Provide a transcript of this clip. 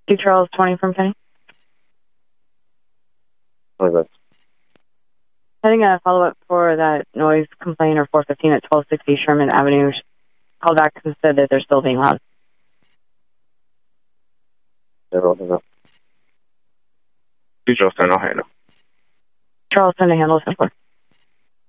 Charles 20 from Kenny. Okay. Having a follow-up for that noise complaint or 415 at 1260 Sherman Avenue. Called back and said that they're still being loud. Charles 10 to handle 10. Charles 10 to handle 10.